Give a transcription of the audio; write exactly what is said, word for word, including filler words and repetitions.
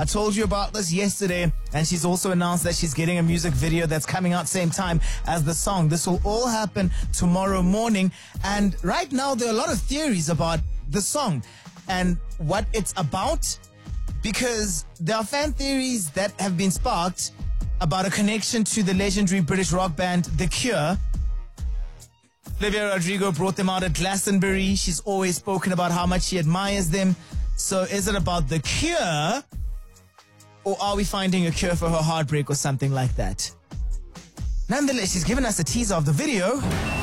I told you about this yesterday, and she's also announced that she's getting a music video that's coming out same time as the song. This will all happen tomorrow morning. And right now, there are a lot of theories about the song and what it's about, because there are fan theories that have been sparked about a connection to the legendary British rock band The Cure. Olivia Rodrigo brought them out at Glastonbury. She's always spoken about how much she admires them. So is it about The Cure, or are we finding a cure for her heartbreak or something like that? Nonetheless, she's given us a teaser of the video.